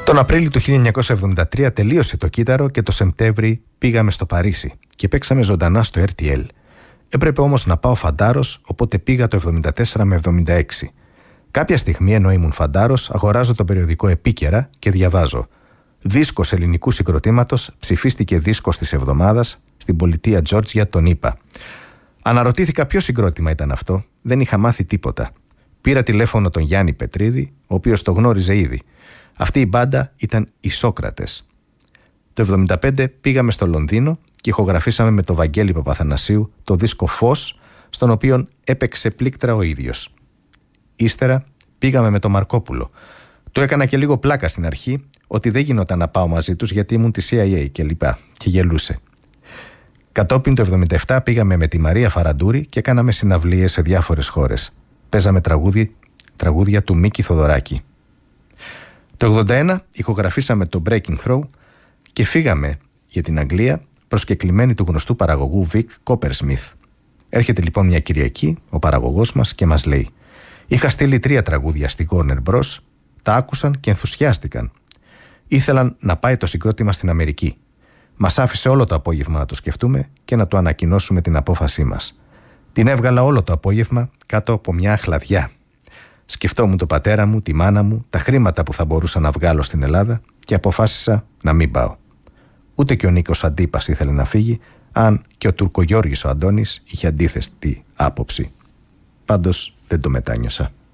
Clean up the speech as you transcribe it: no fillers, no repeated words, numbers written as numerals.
Τον Απρίλιο του 1973 τελείωσε το κύτταρο και το Σεπτέμβρη πήγαμε στο Παρίσι και παίξαμε ζωντανά στο RTL. Έπρεπε όμως να πάω φαντάρος, οπότε πήγα το 74 με 76. Κάποια στιγμή, ενώ ήμουν φαντάρος, αγοράζω το περιοδικό Επίκαιρα και διαβάζω: δίσκος ελληνικού συγκροτήματος ψηφίστηκε δίσκος της εβδομάδας στην πολιτεία Τζόρτζια των ΗΠΑ. Αναρωτήθηκα ποιο συγκρότημα ήταν αυτό, δεν είχα μάθει τίποτα. Πήρα τηλέφωνο τον Γιάννη Πετρίδη, ο οποίος το γνώριζε ήδη. Αυτή η μπάντα ήταν οι Σόκρατες. Το 1975 πήγαμε στο Λονδίνο και ηχογραφήσαμε με τον Βαγγέλη Παπαθανασίου το δίσκο Φως, στον οποίο έπαιξε πλήκτρα ο ίδιος. Ύστερα πήγαμε με τον Μαρκόπουλο. Του έκανα και λίγο πλάκα στην αρχή, ότι δεν γινόταν να πάω μαζί τους γιατί ήμουν τη CIA και λοιπά, και γελούσε. Κατόπιν το 1977 πήγαμε με τη Μαρία Φαραντούρη και κάναμε συναυλίες σε διάφορες χώρες. Παίζαμε τραγούδια του Μίκη Θοδωράκη. Το 1981 ηχογραφήσαμε το Breaking Through και φύγαμε για την Αγγλία προσκεκλημένοι του γνωστού παραγωγού Vic Coppersmith. Έρχεται λοιπόν μια Κυριακή ο παραγωγός μας και μας λέει: είχα στείλει 3 τραγούδια στη Warner Bros, τα άκουσαν και ενθουσιάστηκαν. Ήθελαν να πάει το συγκρότημα στην Αμερική. Μας άφησε όλο το απόγευμα να το σκεφτούμε και να του ανακοινώσουμε την απόφασή μας. Την έβγαλα όλο το απόγευμα κάτω από μια αχλαδιά. Σκεφτόμουν τον πατέρα μου, τη μάνα μου, τα χρήματα που θα μπορούσα να βγάλω στην Ελλάδα και αποφάσισα να μην πάω. Ούτε και ο Νίκος Αντίπας ήθελε να φύγει, αν και ο Τουρκογιώργης ο Αντώνης είχε αντίθετη άποψη. Πάντως δεν το μετάνιωσα.